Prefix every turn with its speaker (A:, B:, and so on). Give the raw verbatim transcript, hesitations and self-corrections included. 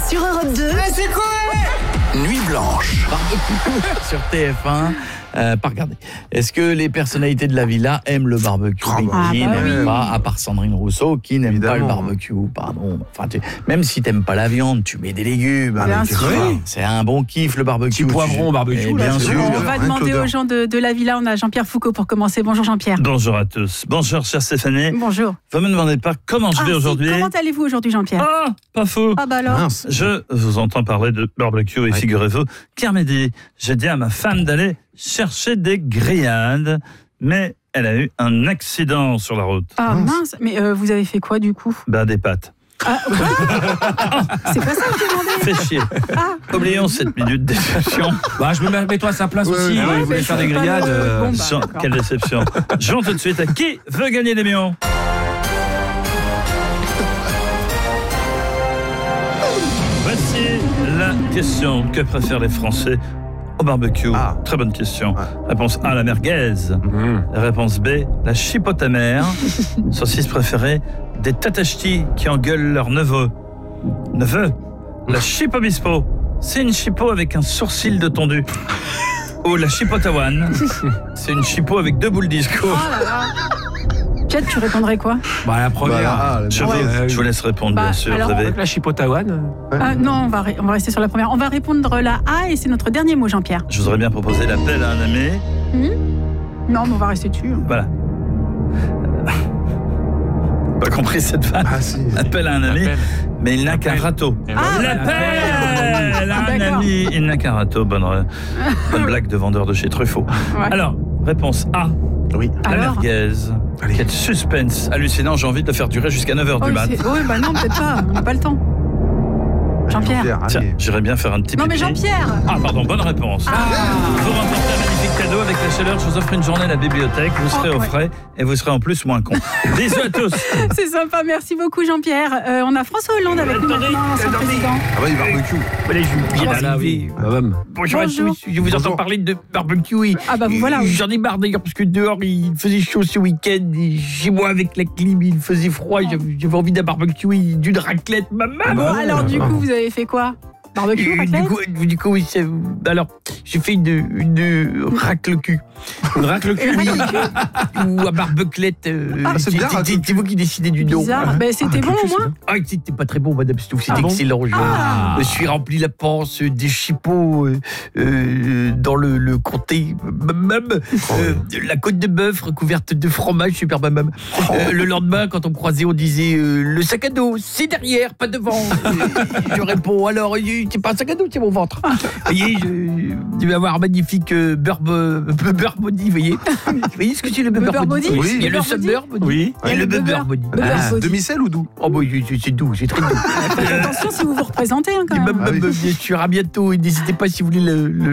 A: Sur Europe deux.
B: Mais c'est quoi?
C: Nuit blanche.
D: Sur T F un. Euh, pas regarder. Est-ce que les personnalités de la villa aiment le barbecue?
A: Ah,
D: Qui
A: bah
D: n'aime
A: oui.
D: pas, à part Sandrine Rousseau, qui n'aime
C: Évidemment.
D: pas le barbecue, pardon. Enfin, tu- même si t'aimes pas la viande, tu mets des légumes.
A: Bien
D: Avec-
A: sûr.
D: C'est un bon kiff le barbecue.
E: Petit poivron au barbecue,
D: Eh
E: là,
D: bien
E: c'est
D: sûr.
E: bon.
A: On va
C: Rien
A: demander
C: que l'odeur.
A: aux gens de, de la villa. On a Jean-Pierre Foucault pour commencer. Bonjour Jean-Pierre.
F: Bonjour à tous. Bonjour, chère Stéphanie.
A: Bonjour.
F: Vous me demandez pas comment je
A: Ah,
F: vais
A: si,
F: aujourd'hui.
A: Comment allez-vous aujourd'hui Jean-Pierre?
F: Ah, pas faux.
A: Ah bah alors.
C: Mince.
F: Je vous entends parler de barbecue et
C: Ouais.
F: figurez-vous qu'à midi, j'ai dit à ma femme d'aller chercher des grillades, mais elle a eu un accident sur la route.
A: Ah mince. Mais euh, vous avez fait quoi du coup?
F: Ben, des pâtes.
A: Ah, quoi? C'est pas ça que je demandais.
F: Fait chier.
A: Ah.
F: Oublions cette minute de déception.
E: Bah, je me mets, mets-toi à sa place
C: Ouais,
E: aussi.
C: ouais,
E: euh,
C: ouais,
E: il voulait
A: mais
E: faire
A: c'est
E: des
A: pas
E: grillades.
A: le-
E: euh,
A: bon, bah,
F: Jean,
A: d'accord.
F: quelle déception. Jean, tout de suite à qui veut gagner des millions? Voici la question. Que préfèrent les Français au barbecue?
C: Ah.
F: Très bonne question.
C: Ouais.
F: Réponse A, la merguez.
E: mmh.
F: Réponse B, la chipote amère. Saucisse préférée des tatachtis qui engueulent leur neveu. Neveu, la chipobispo. C'est une chipo avec un sourcil de tondu. Ou la chipotawan. C'est une chipo avec deux boules disco.
A: Oh là là. Pierre, tu répondrais quoi?
E: Bah, la première.
C: Bah, ah,
F: Je,
C: ouais.
F: vous, je vous laisse répondre,
A: Bah,
F: bien sûr.
A: alors,
F: vous avez-
E: Avec la chipotawan.
A: Ah, non, on va, ré- on va rester sur la première. On va répondre la A et c'est notre dernier mot Jean-Pierre.
F: Je voudrais bien proposer l'appel à un ami.
A: Non, mais on va rester dessus.
F: Voilà. Pas compris cette vanne.
C: Ah si.
F: Appel à un ami,
E: Appel.
F: mais il n'a qu'un
E: Appel.
F: râteau.
A: Ah,
F: L'appel à un
A: D'accord.
F: ami, il n'a qu'un râteau. Bonne, euh, bonne blague de vendeur de chez Truffaut.
A: Ouais.
F: Alors, réponse A,
C: Oui.
F: la
A: Alors
F: merguez.
C: Allez.
F: Quel suspense hallucinant, j'ai envie de le faire durer jusqu'à neuf heures
A: Oh,
F: du mat.
A: c'est- oui, bah non, peut-être pas. On n'a pas le temps. Jean-Pierre.
F: Tiens,
C: allez.
F: j'irais bien faire un petit
A: Non, mais
F: pipi.
A: Jean-Pierre.
F: Ah, pardon, bonne réponse. Vous remportez un magnifique cadeau avec la chaleur. Je vous offre une journée à la bibliothèque. Vous serez
A: Oh,
F: au
A: ouais.
F: frais et vous serez en plus moins con. Bisous à tous.
A: C'est sympa. Merci beaucoup Jean-Pierre. Euh, on a François Hollande avec nous
F: Attendez,
A: maintenant, l'ancien
F: attendez.
A: président.
C: Ah oui, barbecue.
F: Allez, je viens
E: Ah là, oui. Bah, même.
F: Bonjour,
A: Bonjour.
F: à tous. Je vous
C: Bonjour.
F: entends parler de barbecue. Et,
A: Ah bah vous voilà. oui.
F: J'en ai marre d'ailleurs parce que dehors il faisait chaud ce week-end. Et chez moi avec la clim il faisait froid. J'avais j'avais envie d'un barbecue et d'une raclette. Maman.
A: Bon, alors du coup, vous avez fait quoi? Barbecue,
F: Et du
A: raclette?
F: coup, du coup, oui, c'est- alors j'ai fait une, une racle cul.
E: Une racle le cul.
A: Et raclette,
F: Ou à barbeclette. euh,
C: Ah, c'est bien,
F: c'est-
C: racle
F: c'est c'est vous qui décidez du nom.
A: bizarre. Ben, c'était bon au moins.
F: Ah, c'était pas très bon, Madame Stouff, c'était
E: Ah bon
F: excellent. Je
A: Ah.
F: me suis rempli la panse des chipots euh, euh, dans le, le comté. Même euh, la côte de bœuf recouverte de fromage, super même. Euh, le lendemain, quand on me croisait, on disait euh, le sac à dos, c'est derrière, pas devant. Et je réponds alors, euh, c'est pas un sac à dos, c'est mon ventre. Vous voyez, je, je vais avoir un magnifique euh, beurre, bo- beurre body, vous voyez. Vous voyez ce que c'est le beurre,
A: Beurre
F: body?
A: body
C: Oui.
F: Il y a
A: Le
F: le
A: beurre body
F: sub-beurre body.
E: Oui.
F: Et le
A: beurre.
F: beurre body.
A: Beurre
F: Ah,
A: body.
C: Demi-sel ou doux?
F: oh, bah, c'est c'est doux, c'est très doux.
A: Faites attention si vous vous représentez hein, quand
F: Et
A: même.
F: même,
C: Ah oui.
F: même, bien sûr, à bientôt. Et n'hésitez pas si vous voulez le, le,